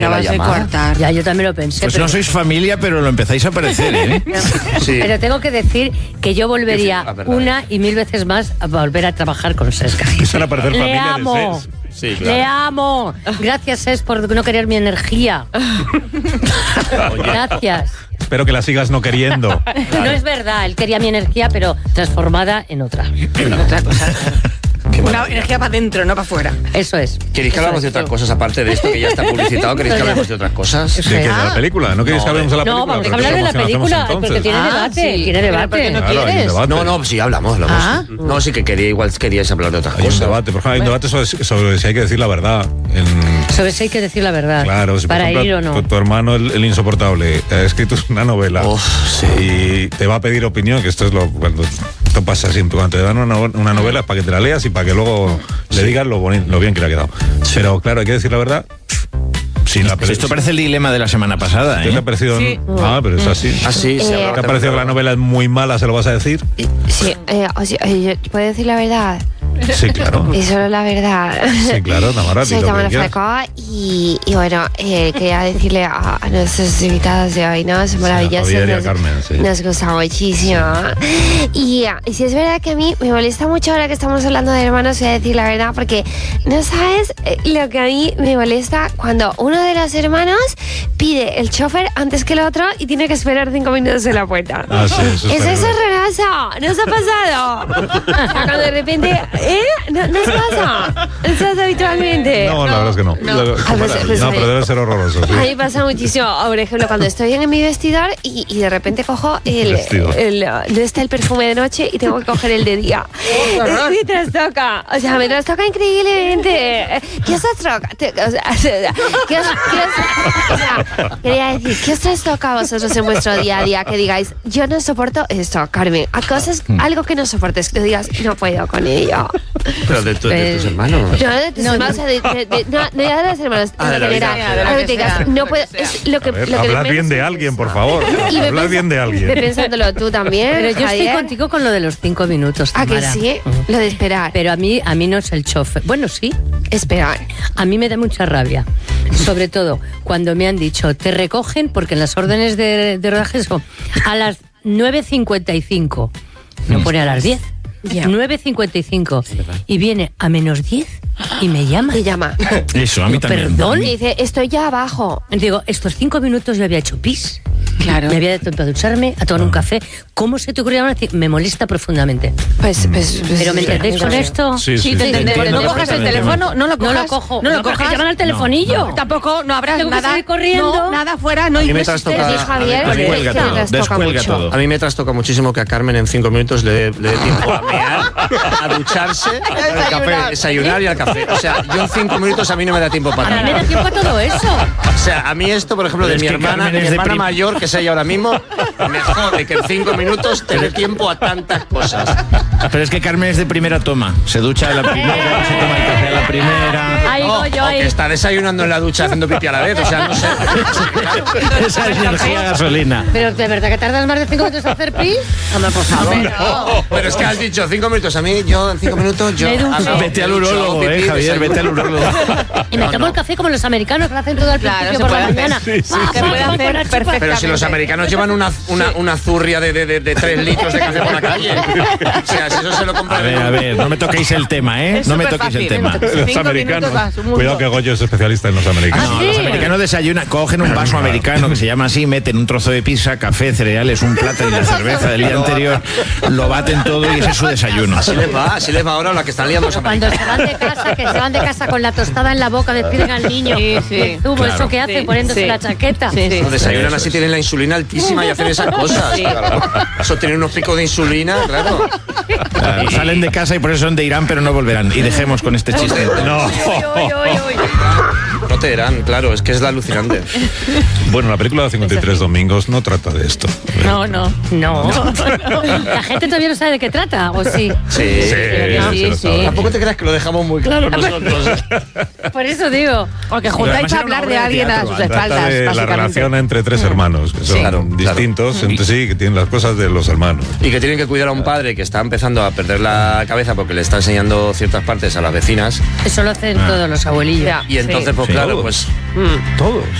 Acabas de cortar. Ya, yo también lo pensé. Pues pero... no sois familia, pero lo empezáis a parecer, ¿eh? Sí. Pero tengo que decir que yo volvería verdad. una y mil veces más a volver a trabar con Sesca. Empiezan a parecer Le familia de amo. Ses. Sí, claro. Le amo. Gracias, Ses, por no querer mi energía. Gracias. Espero que la sigas no queriendo. No es verdad, él quería mi energía, pero transformada en otra. Otra cosa. Una energía para adentro, no para afuera. Eso es. ¿Queréis que Eso hablamos es. de otras cosas aparte de esto que ya está publicitado? ¿Queréis que hablemos de otras cosas? ¿De qué? ¿De la película? ¿No queréis que hablemos de la No, película? vamos a Pero hablar de la ¿cómo hacemos película, entonces? porque tiene debate. sí. Tiene Pero debate. ¿por qué no Claro, hay un quieres? debate. No, sí, hablamos. No, sí que igual queríais hablar de otras Hay un cosas. debate, por ejemplo, hay un debate sobre si hay que decir la verdad. Sobre si hay que decir la verdad. Claro, si por para ejemplo, ir o no. tu hermano, el insoportable, ha escrito una novela y te va a pedir opinión, que esto es cuando esto pasa siempre, cuando te dan una novela es para que te la leas y para que luego le digas lo bien que le ha quedado. Pero claro, hay que decir la verdad. Sin la Esto parece el dilema de la semana pasada, ¿Qué te ha ¿eh? parecido? Sí. Ah, pero es así. Sí, ¿Te ha parecido que la novela es muy mala, se lo vas a decir? Sí, ¿puedo decir la verdad? Sí, claro. Y solo la verdad. Sí, claro, Tamara, Soy di lo que Tamara quieras. Falcó y bueno, quería decirle a nuestros invitados de hoy, ¿no? Son maravillosos. Javier y a Carmen, sí. Nos gusta muchísimo. Y si es verdad que a mí me molesta mucho ahora que estamos hablando de hermanos, voy a decir la verdad, porque no sabes lo que a mí me molesta cuando uno de los hermanos pide el chofer antes que el otro y tiene que esperar 5 minutos en la puerta. Ah, sí, eso Eso está es bien. horroroso, ¿no os ha pasado? O sea, cuando de repente, ¿no os pasa? ¿Eso es habitualmente? No, la verdad es que no. No, pero debe ser horroroso. Sí. A mí me pasa muchísimo, por ejemplo, cuando estoy en mi vestidor y de repente cojo no está el perfume de noche y tengo que coger el de día. Me trastoca, o sea, me trastoca increíblemente. ¿Qué os trastoca? Quería decir, ¿qué os trastoca a vosotros en vuestro día a día? Que digáis, yo no soporto esto, Carmen. A cosas, algo que no soportes, que digas, no puedo con ello. Pero de tus hermanos. No, de tus hermanos, no de los hermanos, Ah, de la vida. algo que digas, no puedo, es lo que... A ver, lo que hablad menos bien de me alguien, gusta. por favor. Y ve Hablad bien de ve alguien. pensándolo tú también, Pero yo estoy Javier. contigo con lo de los 5 minutos, ¿A que Tamara. sí? Lo de esperar. Pero a mí no es el chofer. Bueno, sí. Esperar. A mí me da mucha rabia. Sobre todo cuando me han dicho, te recogen, porque en las órdenes de rodaje son a las 9:55. No pone a las 10. Ya. 9:55. Y viene a menos 10 y me llama. Me llama. Eso, a mí también. ¿Perdón? Y dice, estoy ya abajo. Digo, estos 5 minutos yo había hecho pis. Claro. Me había dado tiempo a ducharme, a tomar un café. ¿Cómo se te ocurrió decir? Me molesta profundamente. Pues ¿Pero me entendéis con esto? Sí, sí, te sí. entendemos. No cojas el teléfono, no lo cojas. No lo cojo. No lo porque cojas. llaman al telefonillo. Tampoco, no habrás Tengo que nada. salir corriendo. No, nada fuera, no A mí me insistes. trastoca. Sí, Javier, a mí- Descuelga que todo, trastoca descuelga mucho. todo. A mí me trastoca muchísimo que a Carmen en 5 minutos le dé tiempo a mear, a ducharse, al café, desayunar y al café. O sea, yo en 5 minutos a mí no me da tiempo para A mí me nada. da tiempo a todo eso. O sea, a mí esto, por ejemplo, de Pero mi es que hermana, Carmen es de mayor, que es ella ahora mismo, me jode que en 5 minutos te dé tiempo a tantas cosas. Pero es que Carmen es de primera toma. Se ducha a la primera, se toma el café a la primera. Ahí No, voy yo, o ahí. que está desayunando en la ducha haciendo pipí a la vez, o sea, no sé. Esa es energía gasolina. Pero de verdad que tardas más de 5 minutos en hacer pis. Hombre, por favor. Pero es que has dicho 5 minutos, a mí, yo en 5 minutos, yo... Me ducho. a mí, Vete al me ducho, urólogo, pipí, Javier, vete al desayuno. urólogo. Y me tomo el café como los americanos, que lo hacen todo al Claro, principio se por la puede hacer. mañana. Sí, sí, Se puede hacer perfectamente. Pero si los americanos llevan una zurria de 3 litros de café por la calle. O sea, si eso se lo compran... A ver, no me toquéis el tema, ¿eh? Es No me superfácil, toquéis el tema. Los 5 americanos. minutos a su mundo. Cuidado que Goyo es especialista en los americanos. No, los americanos desayunan, cogen un vaso americano que se llama así, meten un trozo de pizza, café, cereales, un plato y la cerveza del día anterior, lo baten todo y ese es su desayuno. Así les va ahora la que están liando los Cuando americanos. se van de casa, que se van de casa con la tostada en la boca, despiden al niño. Sí, sí. El zumo, Claro. eso que hacen Sí, poniéndose sí. la chaqueta. Sí, sí. No, desayunan Eso así, es. tienen la insulina altísima y hacen esas cosas. Claro. Eso tiene unos picos de insulina, claro. Claro, salen de casa y por eso son de Irán, pero no volverán. Y dejemos con este chiste. No. No te dirán, claro, es que es alucinante. Bueno, la película de 53 domingos no trata de esto. No, no. No. La gente todavía no sabe de qué trata, ¿o sí? Sí. se lo sabe. Tampoco te creas que lo dejamos muy claro nosotros. Por eso digo. O que Pero juntáis además para era una hablar obra de de alguien a teatro. sus Trata espaldas, de la básicamente. relación entre 3 hermanos, que son Claro, distintos entre sí, que tienen las cosas de los hermanos. Y que tienen que cuidar a un padre que está empezando a perder la cabeza porque le está enseñando ciertas partes a las vecinas. Eso lo hacen todos los abuelillos. Ya. Y entonces, pues Sí. claro, Bueno, pues... Todos.